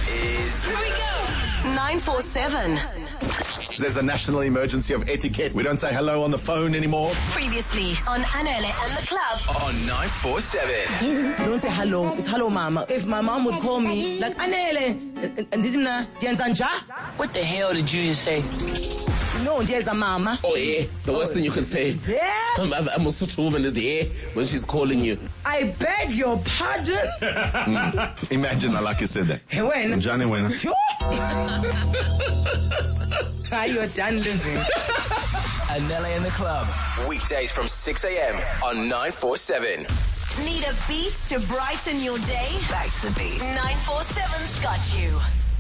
is... Here we go. 947. There's a national emergency of etiquette. We don't say hello on the phone anymore. Previously on Anele and the Club. On 947. You don't say hello, it's hello mama. If my mom would call me like Anele and did What the hell did you just say? no, there's a mama. Oh yeah, the worst thing you can say. Yeah. I'm a sort of woman is here when she's calling you. I beg your pardon. Imagine Alaki said that. Hey, when? Johnny when? You're done living. Anele and the Club. Weekdays from 6 a.m. on 947. Need a beat to brighten your day? Back to the beat. 947's got you.